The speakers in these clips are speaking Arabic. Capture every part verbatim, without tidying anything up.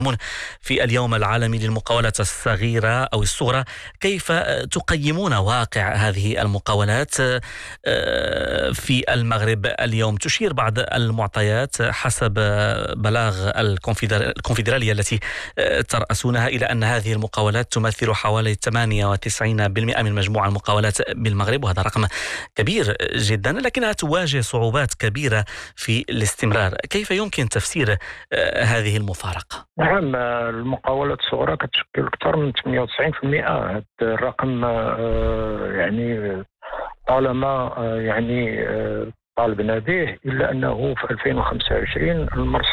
في اليوم العالمي للمقاولات الصغيرة أو الصغرى، كيف تقيمون واقع هذه المقاولات في المغرب اليوم؟ تشير بعض المعطيات حسب بلاغ الكونفدرالية التي ترأسونها إلى أن هذه المقاولات تمثل حوالي ثمانية وتسعين بالمئة من مجموع المقاولات بالمغرب، وهذا رقم كبير جدا، لكنها تواجه صعوبات كبيرة في الاستمرار. كيف يمكن تفسير هذه المفارقة؟ نعم، المقاولات الصغرى كتشكل أكثر من ثمانية وتسعين بالمئة. هذا الرقم يعني طالما يعني طالبنا به، إلا أنه في ألفين وخمسة وعشرين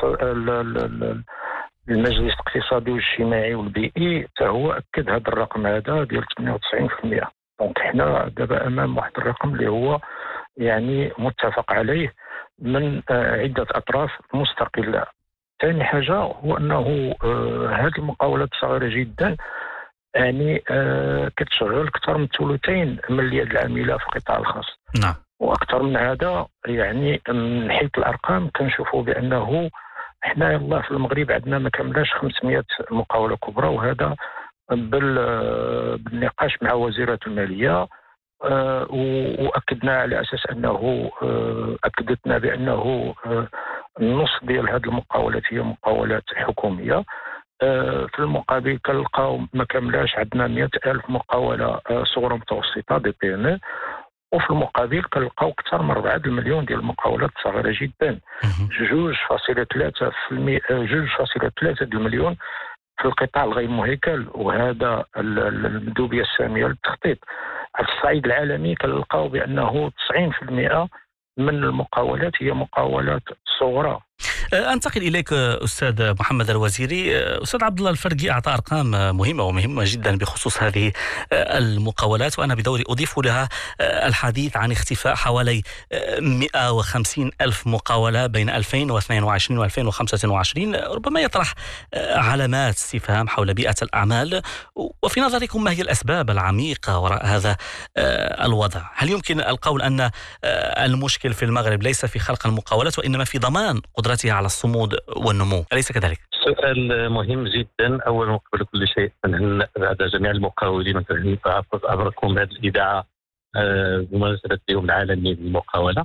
المجلس الاقتصادي والاجتماعي والبيئي هو أكد هذا الرقم هذا ديال ثمانية وتسعين بالمئة. دونك حنا دابا أمام واحد الرقم اللي هو يعني متفق عليه من عدة أطراف مستقلة. ثاني حاجة هو أنه آه هذه المقاولات صغيرة جدا، يعني آه كتشغل أكثر من ثلثين من اليد العاملة في القطاع الخاص. نعم. وأكثر من هذا، يعني من حيث الأرقام كنشوفوا بأنه احنا يلا في المغرب عندنا ما كملاش خمسمائة مقاولة كبرى، وهذا بالنقاش مع وزيرة المالية. أه وأكدنا على أساس أنه أه أكدتنا بأنه أه النص ديال هذه المقاولات هي مقاولات حكومية. أه في المقابل كنلقاو ما كاملاش عندنا مئة ألف مقاولة أه صغرى متوسطة دي بي ام، وفي المقابل كنلقاو أكثر من أربعة المليون ديال المقاولات صغيرة جدا، جوج فاصلة ثلاثة في المئة جوج فاصلة ثلاثة المليون في القطاع الغير مهيكل، وهذا المندوبية السامية للتخطيط. على الصعيد العالمي كنلقاو بأنه تسعين بالمئة من المقاولات هي مقاولات صغرى. أنتقل إليك أستاذ محمد الوزيري. أستاذ عبد الله الفرقي أعطى أرقام مهمة ومهمة جدا بخصوص هذه المقاولات، وأنا بدوري أضيف لها الحديث عن اختفاء حوالي مئة وخمسين ألف مقاولة بين ألفين واثنين وعشرين وألفين وخمسة وعشرين، ربما يطرح علامات استفهام حول بيئة الأعمال. وفي نظركم ما هي الأسباب العميقة وراء هذا الوضع؟ هل يمكن القول أن المشكل في المغرب ليس في خلق المقاولات وإنما في ضمان قدرتها على الصمود والنمو، أليس كذلك؟ سؤال مهم جدا. أولا وقبل كل شيء نهنئ بعد جميع المقاولين ونهنئ عبركم هذه الإذاعة بمناسبة اليوم العالمي للمقاولة.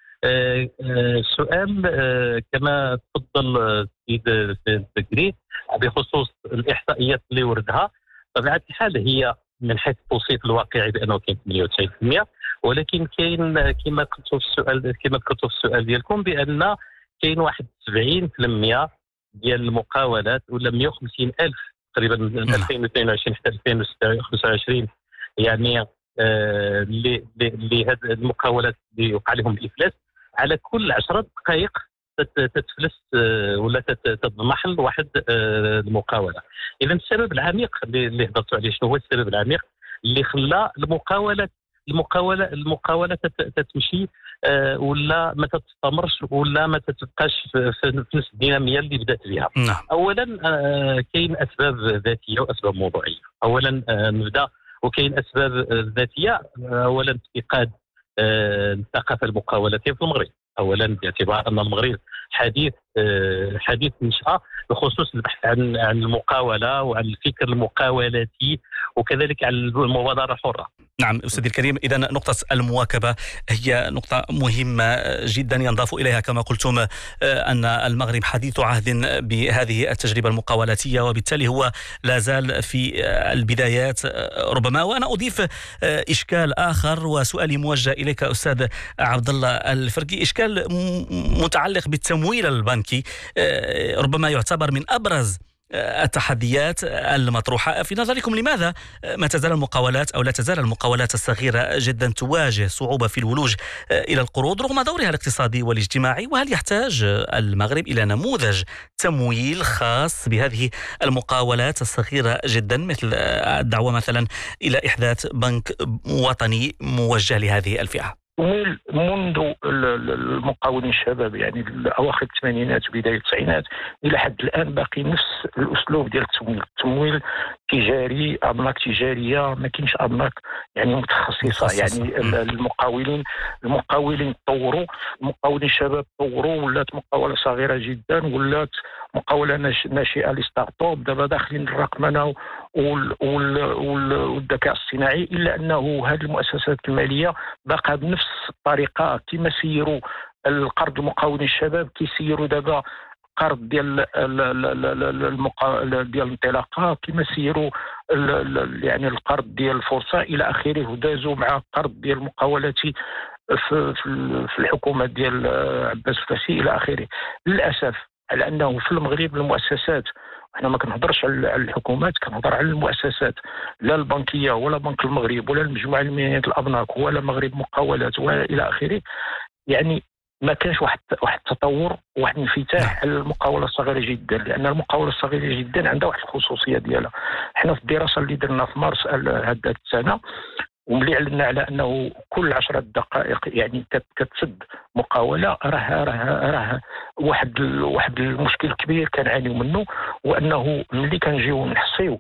السؤال كما تفضل السيد الفكري بخصوص الإحصائيات اللي وردها، طبيعة الحال هي من حيث التوصيف الواقعي بأنه كاين ثمانية وتسعين بالمئة، ولكن كاين كما قلتوا في السؤال كما قلتوا في السؤال ديالكم بأن كاين واحد سبعين بالمئة ديال المقاولات ولا مئة وخمسين ألف تقريبا من ألفين واثنين وعشرين حتى ألفين وخمسة وعشرين، يعني اللي اللي هذه المقاولات اللي وقع لهم الإفلاس على كل عشرة دقائق تتفلس ولا تضمحل واحد المقاولة. إذا السبب العميق اللي هضرتوا عليه شنو هو السبب العميق اللي خلى المقاولات المقاولة المقاولة تتمشي أه ولا ما تستمرش ولا ما تتبقاش في نفس الدينامية اللي بدأت بها؟ نعم. أولا أه كاين أسباب ذاتية وأسباب موضوعية. أولا أه نبدأ وكاين أسباب ذاتية. أولا افتقاد أه الثقافة المقاولاتية في المغرب، أولا باعتبار أن المغرب حديث أه حديث نشأة بخصوص البحث عن عن المقاولة وعن الفكر المقاولاتي وكذلك عن المبادرة الحرة. نعم أستاذي الكريم، إذا نقطة المواكبة هي نقطة مهمة جدا ينضاف إليها كما قلتم أن المغرب حديث عهد بهذه التجربة المقاولاتية، وبالتالي هو لا زال في البدايات ربما. وأنا أضيف إشكال آخر، وسؤالي موجه إليك أستاذ عبد الله الفرقي، إشكال متعلق بالتمويل البنكي، ربما يعتبر من أبرز التحديات المطروحة. في نظركم لماذا ما تزال المقاولات أو لا تزال المقاولات الصغيرة جدا تواجه صعوبة في الولوج إلى القروض رغم دورها الاقتصادي والاجتماعي؟ وهل يحتاج المغرب إلى نموذج تمويل خاص بهذه المقاولات الصغيرة جدا، مثل الدعوة مثلا إلى إحداث بنك وطني موجه لهذه الفئة؟ منذ المقاولين الشباب يعني اواخر الثمانينات بدايه التسعينات الى حد الان باقي نفس الاسلوب ديال التمويل، التمويل تجاري، ابناك تجاريه، ما كاينش ابناك يعني متخصصه. يعني المقاولين المقاولين تطوروا، المقاولين الشباب تطوروا، ولات مقاوله صغيره جدا، ولات مقاوله ناشئه لي ستارت اب، دابا داخلين الرقمنه والذكاء الصناعي، الا انه هذه المؤسسات الماليه باقا بنفس الطريقه كما سيروا القرض المقاول للشباب كيسيروا دابا قرض ديال المقا... ديال الانطلاقه، كما سيروا يعني القرض ديال الفرصه الى اخره، ودازوا مع قرض ديال المقاولات في في الحكومه ديال عباس الفاسي الى اخره. للاسف على انه في المغرب المؤسسات، احنا ما كنهضرش على الحكومات، كنهضر على المؤسسات، لا البنكيه ولا بنك المغرب ولا المجموعه الماليه الابناك ولا مغرب مقاولات ولا الى اخره، يعني ما كانش واحد واحد التطور واحد الانفتاح على المقاوله الصغيره جدا، لان المقاوله الصغيره جدا عندها واحد الخصوصيه ديالها. احنا في الدراسه اللي درنا في مارس هذه السنه، وملي علمنا على انه كل عشرة دقائق يعني كتسد مقاوله، راه راه راه واحد واحد المشكل كبير كنعانيو منه، وانه ملي كنجيو نحصيو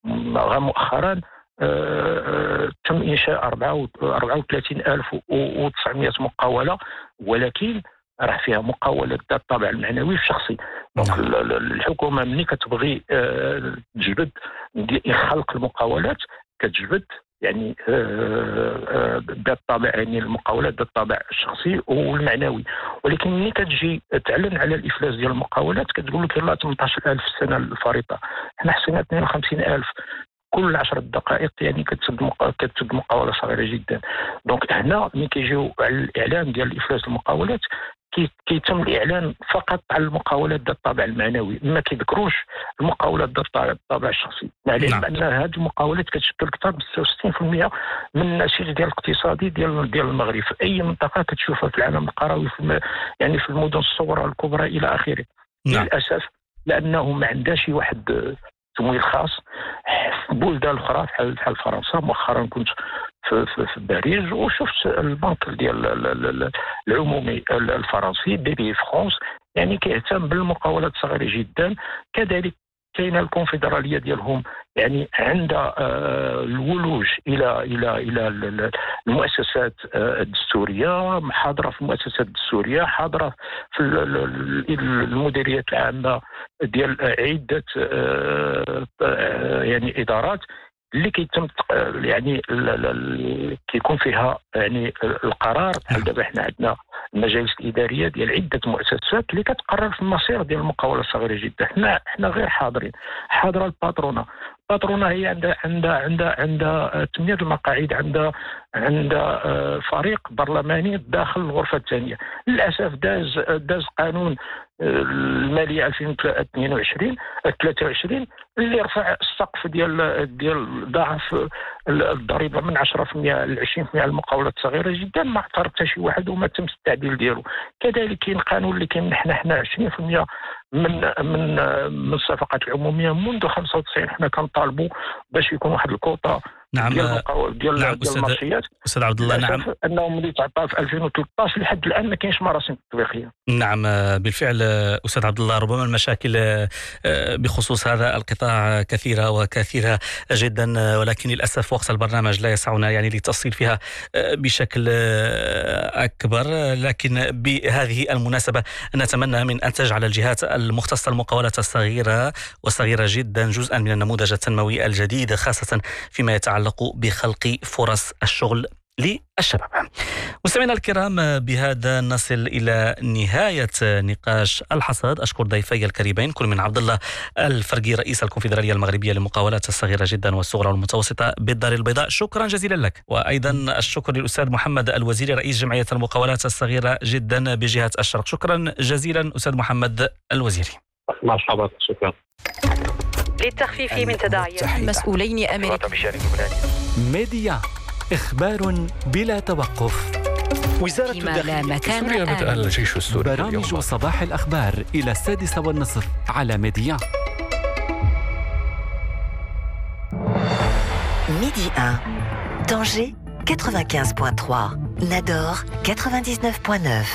مؤخرا آه، تم انشاء أربعة وثلاثين ألف وتسعمائة مقاوله، ولكن راه فيها مقاولات ذات الطابع المعنوي في شخصي. دونك الحكومه ملي كتبغي آه، تجبد خلق المقاولات كتجبد يعني ذات الطابع، يعني المقاولات ذات الطابع الشخصي والمعنوي، ولكن ملي كتجي تعلن على الافلاس ديال المقاولات كتقول لك يلاه ثمانية عشر ألف في السنه الفارطه، حنا حسينا اثنين وخمسين ألف كل عشرة دقائق، يعني كتسد مقا... كتسد مقاوله صغيره جدا. دونك هنا ملي كيجيو على الاعلان ديال الافلاس المقاولات كي كيتم الاعلان فقط على المقاولات ذات الطابع المعنوي، ما كيذكروش المقاولات ذات الطابع الشخصي، مع العلم ان هذه المقاولات كتشكل اكثر من ستة وستين بالمئة من النسيج ديال الاقتصادي ديال ديال المغرب في اي منطقه كتشوفها في العالم القروي، في الم... يعني في المدن الصغرى الكبرى الى اخره. نعم. للاسف لانه ما عندهاش واحد تمويل خاص في بلدان اخرى بحال بحال فرنسا. مؤخرا كنت في, في, في باريس وشفت البنك ديال العمومي الفرنسي بي بي فرانس، يعني كيهتم بالمقاولات الصغيره جدا. كذلك كاينه الكونفدراليه ديالهم، يعني عندها الولوج الى الى الى المؤسسات الدستوريه، حاضره في المؤسسات الدستوريه، حاضره في المديريات العامه ديال عده يعني ادارات اللي كيتم يعني كيكون فيها يعني القرار. بحال دابا حنا عندنا المجالس الاداريه ديال عده مؤسسات اللي كتقرر في المصير ديال المقاوله الصغيره جدا. حنا حنا غير حاضرين. حاضره الباترونه، الباترونه هي عندها عندها عندها عندها ثمانية المقاعد، عندها عندها فريق برلماني داخل الغرفه الثانيه. للاسف داز داز قانون الماليه ألفين واثنين وعشرين ثلاثة وعشرين اللي رفع السقف ديال ديال ضاعف الضريبه من عشرة بالمئة ل عشرين بالمئة على المقاولات الصغيره جدا، ما اعترض حتى شي واحد وما تم التعديل ديالو. كذلك كاين قانون اللي كاين حنا حنا عشرين بالمئة من من من الصفقات العموميه منذ خمسة وتسعين حنا كنطالبوا باش يكون واحد الكوطه. نعم ديال المقاول ديال نعم ديال المارشيات. استاذ عبد الله، نعم انه ملي تعطى في ألفين وثلاثة عشر لحد الان ما كاينش مراسم تطبيقيه. نعم بالفعل استاذ عبد الله، ربما المشاكل بخصوص هذا القطاع كثيره وكثيره جدا، ولكن للاسف وقت البرنامج لا يسعنا يعني للتفصيل فيها بشكل اكبر. لكن بهذه المناسبه نتمنى من ان تجعل الجهات المختصه المقاولات الصغيره والصغيره جدا جزءا من النموذج التنموي الجديد، خاصه فيما يتعلق بخلق فرص الشغل للشباب. مستمعينا الكرام، بهذا نصل إلى نهاية نقاش الحصاد. أشكر ضيفي الكريمين، كل من عبد الله الفرقي رئيس الكونفدرالية المغربية للمقاولات الصغيرة جدا والصغرى والمتوسطة بالدار البيضاء، شكرا جزيلا لك. وأيضا الشكر للأستاذ محمد الوزيري رئيس جمعية المقاولات الصغيرة جدا بجهة الشرق. شكرا جزيلا أستاذ محمد الوزيري. مرحبا، شكرا. للتخفيف من تداعيات مسؤولين أمريكيين. ميديا، إخبار بلا توقف. وزارة الداخلية في سوريا بدأ الجيش السوري برامج صباح الأخبار إلى السادسة والنصف على ميديا. Midi un, Tanger quatre-vingt-quinze virgule trois, Nador quatre-vingt-dix-neuf virgule neuf.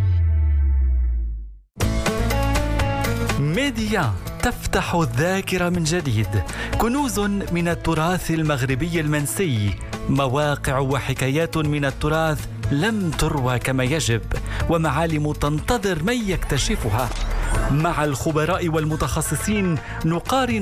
ميديا تفتح الذاكرة من جديد، كنوز من التراث المغربي المنسي، مواقع وحكايات من التراث لم تروى كما يجب، ومعالم تنتظر من يكتشفها. مع الخبراء والمتخصصين نقارن